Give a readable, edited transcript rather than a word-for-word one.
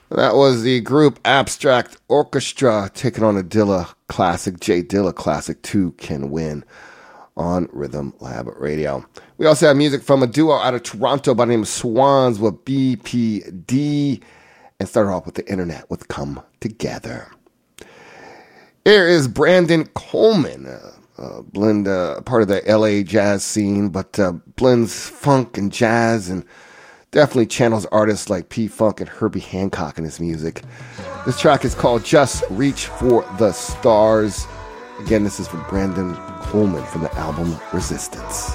That was the group Abstract Orchestra taking on a Dilla classic, Jay Dilla classic, Two Can Win, on Rhythm Lab Radio. We also have music from a duo out of Toronto by the name of Swans with BPD, and started off with the internet with Come Together. Here is Brandon Coleman, blend part of the LA jazz scene, but blends funk and jazz and definitely channels artists like P-Funk and Herbie Hancock in his music. This track is called Just Reach for the Stars. Again, this is from Brandon Coleman from the album Resistance.